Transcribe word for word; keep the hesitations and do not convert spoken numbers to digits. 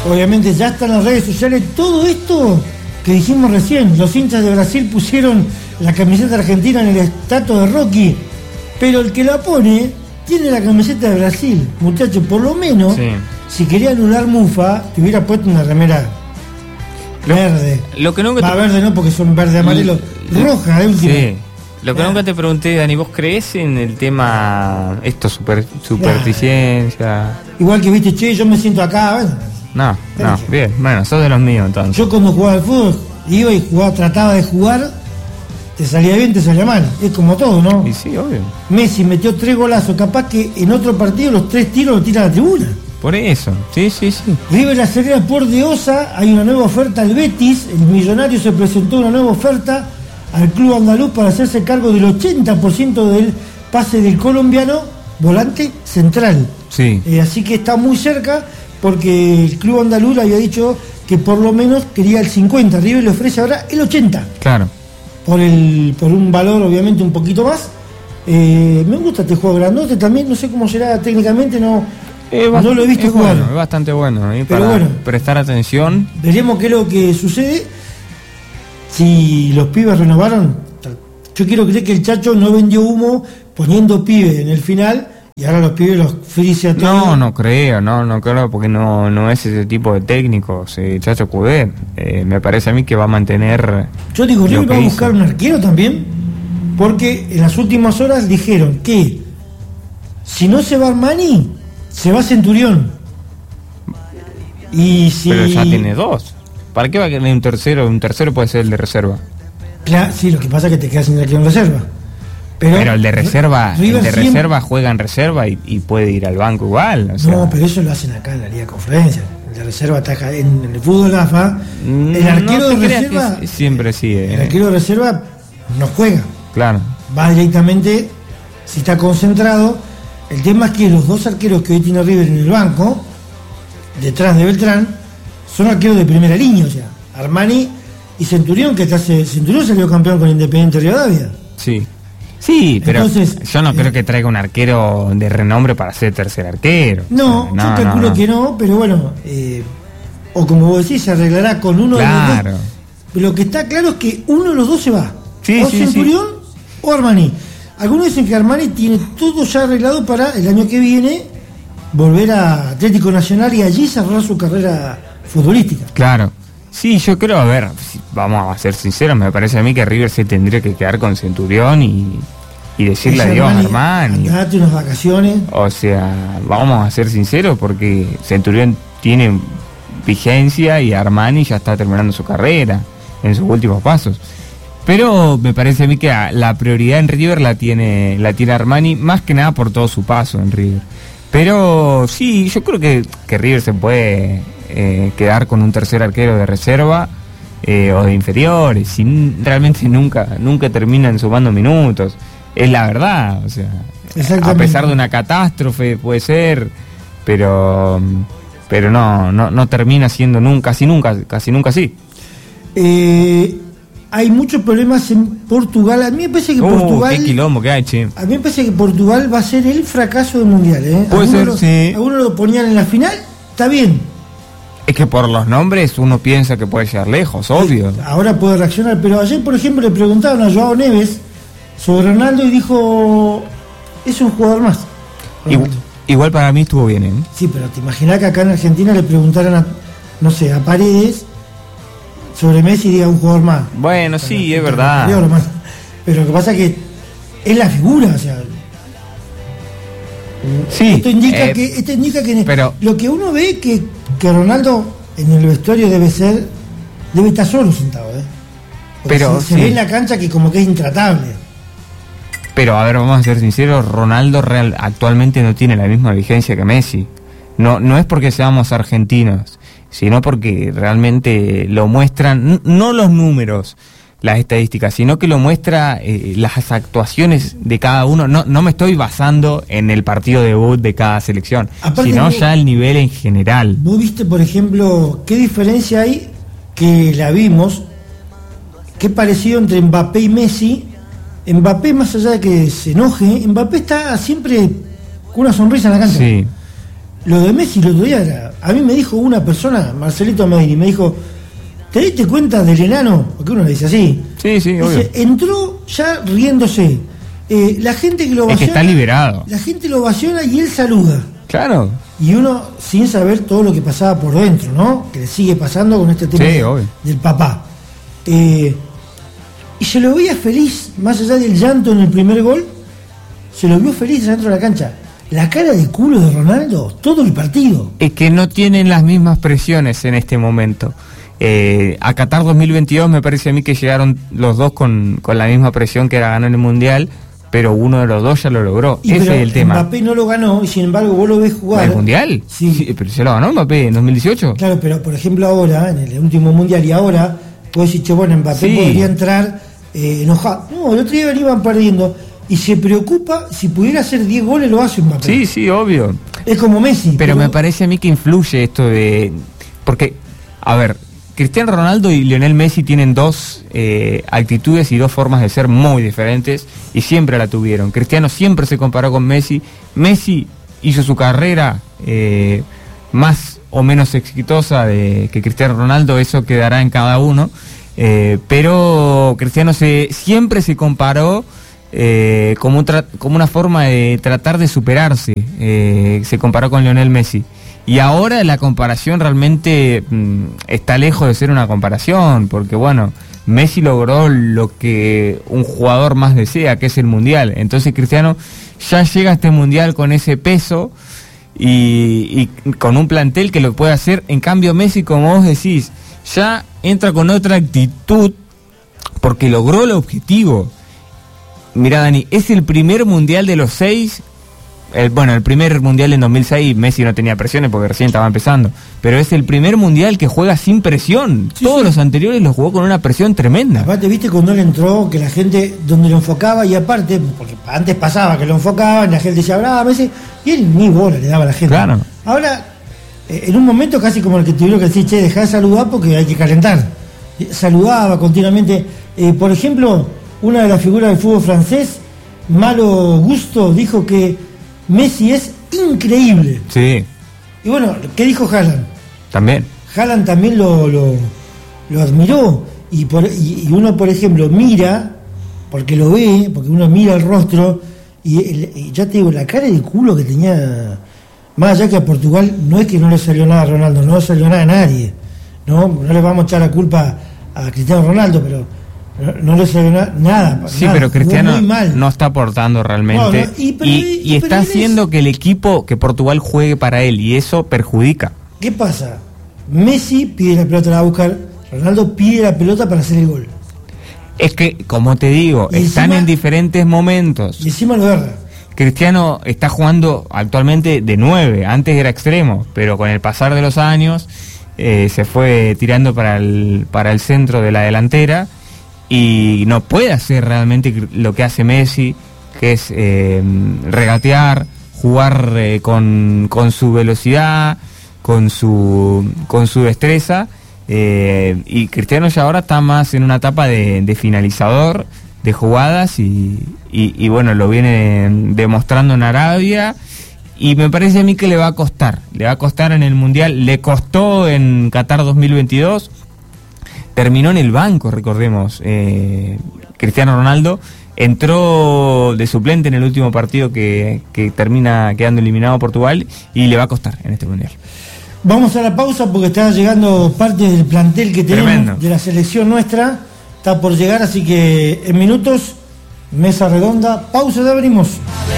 obviamente ya están las redes sociales, todo esto que dijimos recién, los hinchas de Brasil pusieron la camiseta argentina en el estatua de Rocky, pero el que la pone tiene la camiseta de Brasil, muchachos, por lo menos, sí. Si quería anular Mufa, te hubiera puesto una remera lo, verde. Lo que nunca Va, te... verde no, porque son verde amarelo, roja, de última. Sí. Lo que ah. nunca te pregunté, Dani, ¿vos crees en el tema, esto, super, supersticencia? Igual que viste, che, yo me siento acá, bueno. No, no, bien, bueno, sos de los míos entonces. Yo cuando jugaba al fútbol, iba y jugaba, trataba de jugar, te salía bien, te salía mal, es como todo, ¿no? Y sí, obvio. Messi metió tres golazos, capaz que en otro partido los tres tiros los tira a la tribuna. Por eso, sí, sí, sí. River acelera por de Osa, hay una nueva oferta al Betis, el Millonario se presentó una nueva oferta al club andaluz para hacerse cargo del ochenta por ciento del pase del colombiano volante central. Sí. Eh, así que está muy cerca porque el club andaluz había dicho que por lo menos quería el cincuenta, River le ofrece ahora el ochenta. Claro. Por el por un valor obviamente un poquito más. Eh, me gusta este juego grandote también, no sé cómo será técnicamente, no, bast- no lo he visto es jugar. Bueno, es bastante bueno, ¿eh? Pero Para bueno, prestar atención. Veremos qué es lo que sucede. Si los pibes renovaron, yo quiero creer que el Chacho no vendió humo poniendo pibes en el final y ahora los pibes los frisia a todos. No, no creo, no, no creo, porque no, no es ese tipo de técnicos. Eh, Chacho Coudet, eh, me parece a mí que va a mantener. Yo digo, River va a hizo. buscar un arquero también, porque en las últimas horas dijeron que si no se va Armani, se va Centurión. Y si... Pero ya tiene dos. ¿Para qué va a querer un tercero? Un tercero puede ser el de reserva. Claro, sí, lo que pasa es que te quedas sin arquero en reserva. Pero, pero el de reserva, River el de siempre... reserva juega en reserva y, y puede ir al banco igual. O sea. No, pero eso lo hacen acá en la Liga de Conferencia. El de reserva está acá en, en el fútbol A F A. El arquero no de reserva. Que siempre sí. Eh. El arquero de reserva no juega. Claro. Va directamente, si está concentrado. El tema es que los dos arqueros que hoy tiene River en el banco, detrás de Beltrán, son arqueros de primera línea, o sea, Armani y Centurión, que hasta hace, Centurión salió campeón con Independiente Rivadavia. Sí. Sí, pero Entonces, yo no eh, creo que traiga un arquero de renombre para ser tercer arquero. No, o sea, no yo calculo no, no. que no, pero bueno, eh, o como vos decís, se arreglará con uno claro. de los dos. Pero lo que está claro es que uno de los dos se va. Sí, o sí, Centurión sí. o Armani. Algunos dicen que Armani tiene todo ya arreglado para el año que viene volver a Atlético Nacional y allí cerrar su carrera futbolística. Claro. Sí, yo creo, a ver, vamos a ser sinceros, me parece a mí que River se tendría que quedar con Centurión y, y decirle Ese adiós a Armani, Armani. andate unas vacaciones. O sea, vamos a ser sinceros porque Centurión tiene vigencia y Armani ya está terminando su carrera en sus últimos pasos. Pero me parece a mí que la prioridad en River la tiene la tiene Armani, más que nada por todo su paso en River. Pero sí, yo creo que, que River se puede eh, quedar con un tercer arquero de reserva eh, o de inferiores, si realmente nunca nunca terminan sumando minutos. Es la verdad, o sea, a pesar de una catástrofe puede ser, pero pero no no no termina siendo nunca, casi nunca, casi nunca así. Eh... Hay muchos problemas en Portugal. A mí me parece que uh, Portugal. Qué quilombo que hay, che. A mí me parece que Portugal va a ser el fracaso del mundial. ¿eh? Puede ser, lo, sí. Algunos lo ponían en la final, está bien. Es que por los nombres uno piensa que puede llegar lejos, obvio. Sí, ahora puede reaccionar, pero ayer, por ejemplo, le preguntaron a Joao Neves sobre Ronaldo y dijo: es un jugador más. Igual, igual para mí estuvo bien, ¿eh? Sí, pero te imaginás que acá en Argentina le preguntaran a, no sé, a Paredes sobre Messi y diga un jugador más. Bueno, sí, pero, es verdad. Más. Pero lo que pasa es que es la figura, o sea. Sí. Esto indica eh, que, esto indica que pero, lo que uno ve que, que Ronaldo en el vestuario debe ser, debe estar solo sentado, ¿eh? Porque pero se, se sí. ve en la cancha que como que es intratable. Pero a ver, vamos a ser sinceros, Ronaldo real, actualmente no tiene la misma vigencia que Messi. No, no es porque seamos argentinos, sino porque realmente lo muestran, no los números, las estadísticas, sino que lo muestra eh, las actuaciones de cada uno. No, no me estoy basando en el partido debut de cada selección, Aparte, sino vos, ya el nivel en general. Vos viste, por ejemplo, qué diferencia hay, que la vimos, qué parecido entre Mbappé y Messi. Mbappé, más allá de que se enoje, Mbappé está siempre con una sonrisa en la cancha. Sí. Lo de Messi el otro día era A mí me dijo una persona, Marcelito Medini, me dijo, ¿te diste cuenta del enano? Porque uno le dice así. Sí, sí, obvio. Dice, entró ya riéndose. Eh, la gente que lo Es que ovaciona... está liberado. La gente lo ovaciona y él saluda. Claro. Y uno, sin saber todo lo que pasaba por dentro, ¿no? Que le sigue pasando con este tema Sí, de- obvio. del papá. Eh, y se lo veía feliz, más allá del llanto en el primer gol, se lo vio feliz dentro de la cancha. La cara de culo de Ronaldo, todo el partido. Es que no tienen las mismas presiones en este momento. Eh, a Qatar dos mil veintidós me parece a mí que llegaron los dos con, con la misma presión que era ganar el Mundial, pero uno de los dos ya lo logró. Y Ese pero es el tema. Mbappé no lo ganó y sin embargo vos lo ves jugar. ¿El Mundial? Sí. Pero se lo ganó Mbappé en dos mil dieciocho. Claro, pero por ejemplo ahora, en el último Mundial y ahora, vos decís, che, bueno, Mbappé Sí. podría entrar eh, enojado. No, el otro día venían perdiendo y se preocupa, si pudiera hacer diez goles lo hace Mbappé. Sí, sí, obvio. Es como Messi. Pero me parece a mí que influye esto de... Porque, a ver, Cristiano Ronaldo y Lionel Messi tienen dos eh, actitudes y dos formas de ser muy diferentes y siempre la tuvieron. Cristiano siempre se comparó con Messi. Messi hizo su carrera eh, más o menos exitosa de que Cristiano Ronaldo, eso quedará en cada uno. Eh, pero Cristiano se siempre se comparó eh, como, un tra- como una forma de tratar de superarse. Eh, se comparó con Lionel Messi. Y ahora la comparación realmente mmm, está lejos de ser una comparación, porque bueno, Messi logró lo que un jugador más desea, que es el Mundial. Entonces Cristiano ya llega a este Mundial con ese peso y, y con un plantel que lo puede hacer. En cambio Messi, como vos decís, ya entra con otra actitud porque logró el objetivo. Mirá, Dani, es el primer Mundial de los seis. El, bueno, el primer Mundial en dos mil seis Messi no tenía presiones porque recién estaba empezando, pero es el primer Mundial que juega sin presión. Sí, Todos sí. los anteriores los jugó con una presión tremenda. Aparte, viste cuando él entró, que la gente, donde lo enfocaba, y aparte, porque antes pasaba que lo enfocaban, la gente decía, brava, Messi, y él ni bola le daba a la gente. Claro. Ahora, eh, en un momento casi como el que tuvieron que decir, che, dejá de saludar porque hay que calentar. Eh, Saludaba continuamente. Eh, por ejemplo, una de las figuras del fútbol francés, Malo Gusto, dijo que Messi es increíble. Sí, Y bueno, ¿qué dijo Haaland? también. Haaland también lo, lo, lo admiró. Y, por, y, y uno, por ejemplo, mira, porque lo ve, porque uno mira el rostro, y, el- y ya te digo, la cara de culo que tenía, más allá que a Portugal, no es que no le salió nada a Ronaldo, no le salió nada a nadie. No, no le vamos a echar la culpa a Cristiano Ronaldo, pero no, no le salió na- nada. Sí, nada, pero jugó Cristiano muy mal. no está aportando realmente No, no, y- pero- y, y- y está pero él es- haciendo que el equipo, que Portugal juegue para él, y eso perjudica. ¿Qué pasa? Messi pide la pelota, la va a buscar, Ronaldo pide la pelota para hacer el gol. Es que, como te digo, Y están encima- en diferentes momentos. Y encima lo erra. Cristiano está jugando actualmente de nueve, antes era extremo, pero con el pasar de los años eh, se fue tirando para el, para el centro de la delantera y no puede hacer realmente lo que hace Messi, que es eh, regatear, jugar eh, con, con su velocidad, con su, con su destreza, eh, y Cristiano ya ahora está más en una etapa de, de finalizador de jugadas y, y, y bueno, lo viene demostrando en Arabia y me parece a mí que le va a costar, le va a costar en el Mundial, le costó en Qatar dos mil veintidós, terminó en el banco, recordemos, eh, Cristiano Ronaldo, entró de suplente en el último partido que, que termina quedando eliminado Portugal y le va a costar en este Mundial. Vamos a la pausa porque está llegando parte del plantel que tenemos, Tremendo. de la selección nuestra. Está por llegar, así que en minutos, mesa redonda, pausa, ya venimos.